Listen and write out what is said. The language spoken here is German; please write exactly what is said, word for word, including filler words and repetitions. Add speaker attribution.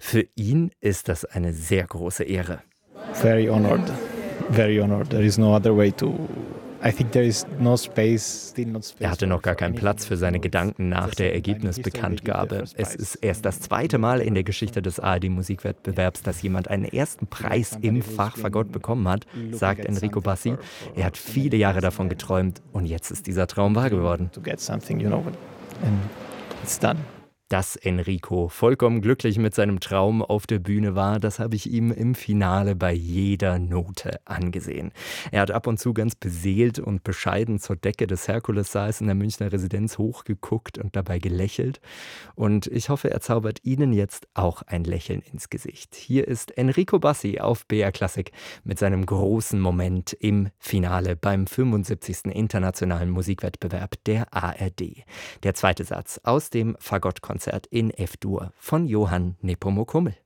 Speaker 1: Für ihn ist das eine sehr große Ehre.
Speaker 2: Very honored, very honored. There is no other way to. I think there is no space, still not space.
Speaker 1: Er hatte noch gar keinen Platz für seine Gedanken nach der Ergebnisbekanntgabe. Es ist erst das zweite Mal in der Geschichte des A R D-Musikwettbewerbs, dass jemand einen ersten Preis im Fach Fagott bekommen hat, sagt Enrico Bassi. Er hat viele Jahre davon geträumt und jetzt ist dieser Traum wahr geworden.
Speaker 2: To get something, you know, and it's done.
Speaker 1: Dass Enrico vollkommen glücklich mit seinem Traum auf der Bühne war, das habe ich ihm im Finale bei jeder Note angesehen. Er hat ab und zu ganz beseelt und bescheiden zur Decke des Herkulessaals in der Münchner Residenz hochgeguckt und dabei gelächelt. Und ich hoffe, er zaubert Ihnen jetzt auch ein Lächeln ins Gesicht. Hier ist Enrico Bassi auf B R Klassik mit seinem großen Moment im Finale beim fünfundsiebzigsten Internationalen Musikwettbewerb der A R D. Der zweite Satz aus dem Fagottkonzert in F-Dur von Johann Nepomuk Hummel.